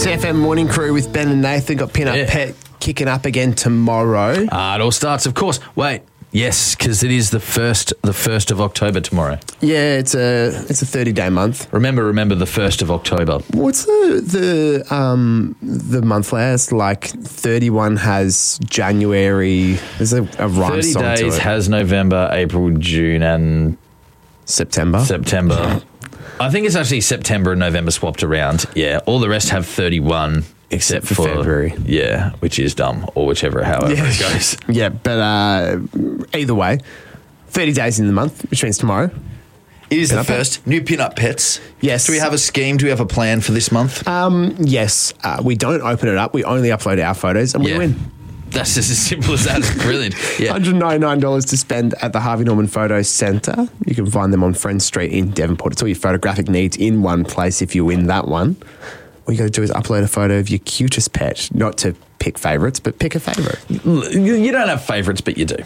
CFM Morning Crew with Ben and Nathan got Pin Up Pet kicking up again tomorrow. It all starts, of course. Wait, yes, because it is the first of October tomorrow. Yeah, it's a 30-day month. Remember the 1st of October. What's the month last? Like 31 has January. There's a rhyme 30 song to days it. has November, April, June, and September. I think it's actually September and November swapped around. Yeah, all the rest have 31 Except for February. Yeah, which is dumb, or however it goes. Yeah, but either way, 30 days in the month, which means tomorrow. It is the first. New Pin Up Pets. Yes. Do we have a scheme? Do we have a plan for this month? Yes. We don't open it up. We only upload our photos and we win. That's just as simple as that. It's brilliant. Yeah. $199 to spend at the Harvey Norman Photo Centre. You can find them on Friend Street in Devonport. It's all your photographic needs in one place if you win that one. All you got to do is upload a photo of your cutest pet. Not to pick favourites, but pick a favourite. You don't have favourites, but you do.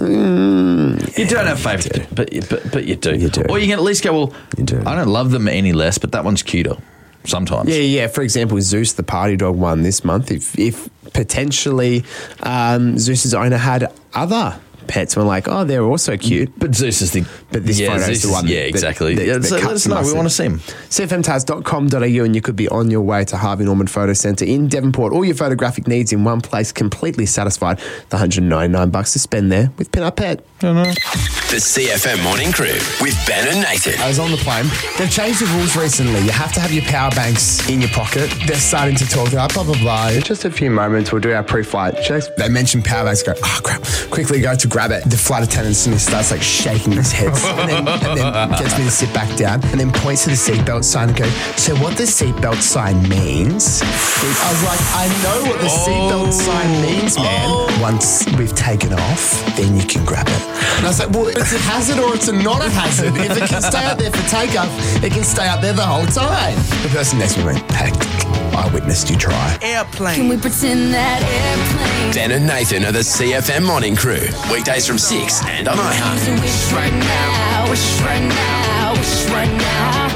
You don't have favourites, but you do. You do. Or you can at least go, well, You do. I don't love them any less, but that one's cuter sometimes. Yeah. For example, Zeus, the party dog, won this month. If potentially Zeus's owner had other pets, we're like, oh, they're also cute. But Zeus is the... But this photo is the one. Yeah, exactly. that So let us know. We want to see him. CFMTaz.com.au and you could be on your way to Harvey Norman Photo Centre in Devonport. All your photographic needs in one place, completely satisfied. The $199 to spend there with Pin Up Pet. The CFM Morning Crew with Ben and Nathan. I was on the plane. They've changed the rules recently. You have to have your power banks in your pocket. They're starting to talk about blah, blah, blah. In just a few moments, we'll do our pre-flight checks. They mention power banks. Go, oh, crap. Quickly go to grab it. The flight attendant starts like shaking his head and then gets me to sit back down and then points to the seatbelt sign and goes, so what the seatbelt sign means? I was like, I know what the seatbelt sign means, man. Once we've taken off, then you can grab it. And I was like, well, it's a hazard or it's not a hazard. If it can stay out there for takeoff, it can stay out there the whole time. The person next to me went, hey, I witnessed you try. Airplane. Can we pretend that airplane? Ben and Nathan are the CFM Morning Crew. Weekdays from 6 and on iHeart. Wish right now, wish right now, wish right now.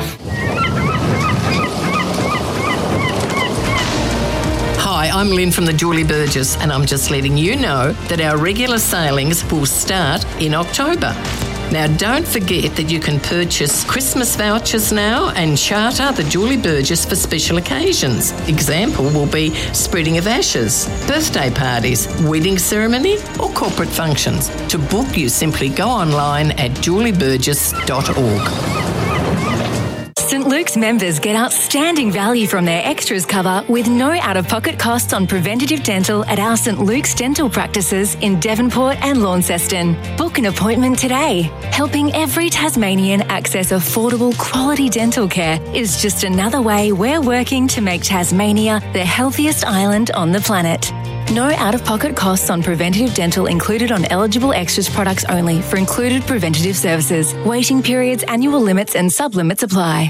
Hi, I'm Lynn from the Julie Burgess, and I'm just letting you know that our regular sailings will start in October. Now, don't forget that you can purchase Christmas vouchers now and charter the Julie Burgess for special occasions. Example will be spreading of ashes, birthday parties, wedding ceremony or corporate functions. To book, you simply go online at julieburgess.org. St. Luke's members get outstanding value from their extras cover with no out-of-pocket costs on preventative dental at our St. Luke's dental practices in Devonport and Launceston. Book an appointment today. Helping every Tasmanian access affordable quality dental care is just another way we're working to make Tasmania the healthiest island on the planet. No out-of-pocket costs on preventative dental included on eligible extras products only for included preventative services. Waiting periods, annual limits and sub-limits apply.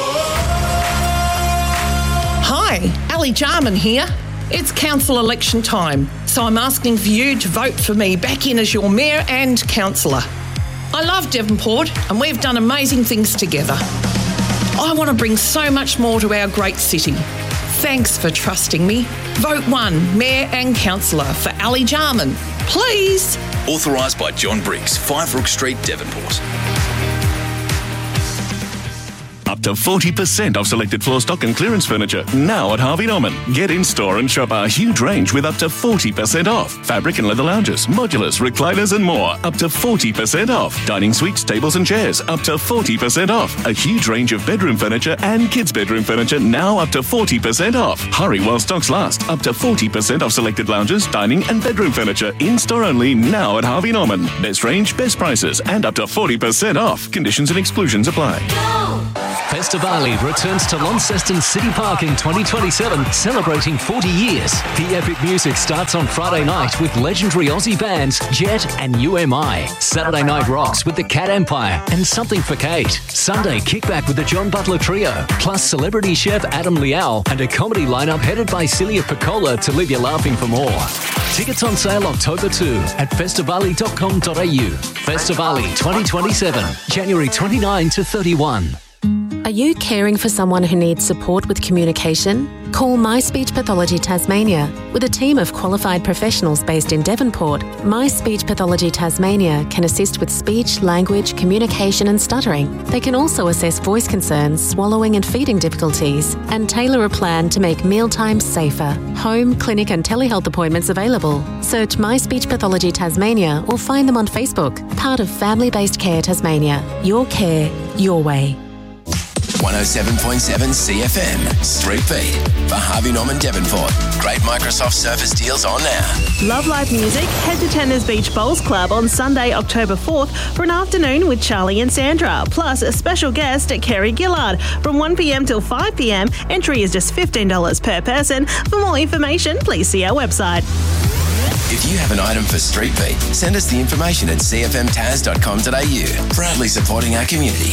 Hi, Ali Jarman here. It's council election time, so I'm asking for you to vote for me back in as your mayor and councillor. I love Devonport and we've done amazing things together. I want to bring so much more to our great city. Thanks for trusting me. Vote 1, Mayor and Councillor for Ali Jarman. Please. Authorised by John Briggs, 5 Rook Street, Devonport. Up to 40% off selected floor stock and clearance furniture now at Harvey Norman. Get in store and shop our huge range with up to 40% off. Fabric and leather lounges, modulars, recliners and more. Up to 40% off. Dining suites, tables and chairs. Up to 40% off. A huge range of bedroom furniture and kids' bedroom furniture now up to 40% off. Hurry while stocks last. Up to 40% off selected lounges, dining and bedroom furniture. In store only now at Harvey Norman. Best range, best prices and up to 40% off. Conditions and exclusions apply. Festivali returns to Launceston City Park in 2027, celebrating 40 years. The epic music starts on Friday night with legendary Aussie bands Jet and UMI. Saturday night rocks with the Cat Empire and Something for Kate. Sunday kickback with the John Butler Trio, plus celebrity chef Adam Liao and a comedy lineup headed by Celia Piccola to leave you laughing for more. Tickets on sale October 2 at festivali.com.au. Festivali 2027, January 29 to 31. Are you caring for someone who needs support with communication? Call My Speech Pathology Tasmania. With a team of qualified professionals based in Devonport, My Speech Pathology Tasmania can assist with speech, language, communication and stuttering. They can also assess voice concerns, swallowing and feeding difficulties, and tailor a plan to make mealtimes safer. Home, clinic and telehealth appointments available. Search My Speech Pathology Tasmania or find them on Facebook. Part of Family Based Care Tasmania. Your care, your way. 107.7 CFM, Street Beat for Harvey Norman Devonport. Great Microsoft Surface deals on now. Love live music? Head to Tenners Beach Bowls Club on Sunday, October 4th for an afternoon with Charlie and Sandra, plus a special guest at Kerry Gillard from 1pm till 5pm. Entry is just $15 per person. For more information, please see our website. If you have an item for Street Beat, send us the information at cfmtaz.com.au. Proudly supporting our community.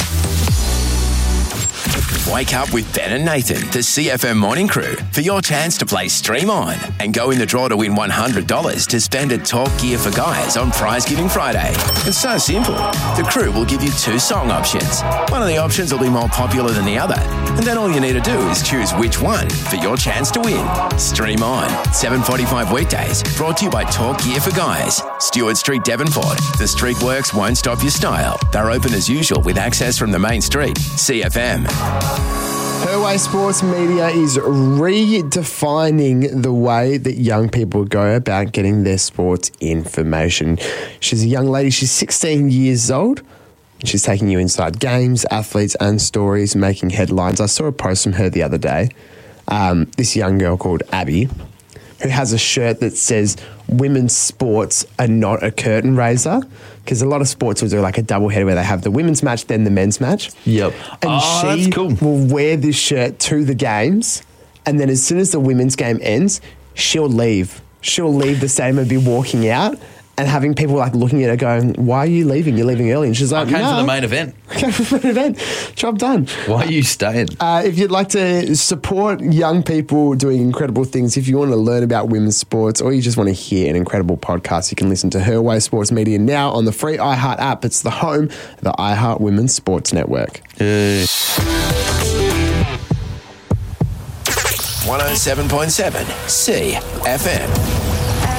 Wake up with Ben and Nathan, the CFM Morning Crew, for your chance to play Stream On and go in the draw to win $100 to spend at Talk Gear for Guys on Prize Giving Friday. It's so simple. The crew will give you 2 song options. One of the options will be more popular than the other, and then all you need to do is choose which one for your chance to win. Stream On, 7:45 weekdays, brought to you by Talk Gear for Guys. Stewart Street, Devonport. The street works won't stop your style. They're open as usual with access from the main street. CFM. Her Way Sports Media is redefining the way that young people go about getting their sports information. She's a young lady. She's 16 years old. She's taking you inside games, athletes and stories, making headlines. I saw a post from her the other day. This young girl called Abby, who has a shirt that says women's sports are not a curtain raiser, because a lot of sports will do like a double header where they have the women's match, then the men's match. Yep. And she that's cool. will wear this shirt to the games, and then as soon as the women's game ends, she'll leave. She'll leave the stadium and be walking out and having people like looking at her going, "Why are you leaving? You're leaving early." And she's like, I came for the main event. I came for the main event. Job done. Why are you staying? If you'd like to support young people doing incredible things, if you want to learn about women's sports or you just want to hear an incredible podcast, you can listen to Her Way Sports Media now on the free iHeart app. It's the home of the iHeart Women's Sports Network. 107.7 CFM.